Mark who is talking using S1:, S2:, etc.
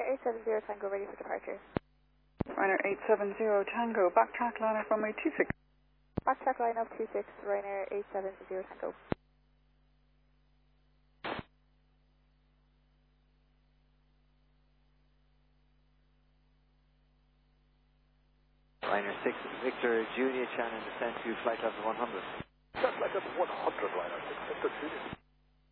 S1: 870 Tango, ready for departure.
S2: Ryanair 870 Tango, backtrack liner runway 26.
S1: Backtrack line up 26, Ryanair 870 Tango.
S3: Ryanair 6 Victor Julia Shannon descent to flight level 100.
S4: Flight level 100, Ryanair 6 Victor Julia.